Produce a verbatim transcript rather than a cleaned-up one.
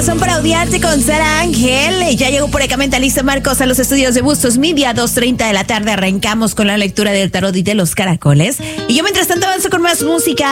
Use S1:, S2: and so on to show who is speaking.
S1: Razón para Odiarte con Sara Ángel. Ya llegó por acá Mentalista Marcos a los estudios de Bustos Media, dos treinta de la tarde. Arrancamos con la lectura del tarot y de los caracoles. Y yo mientras tanto avanzo con más música.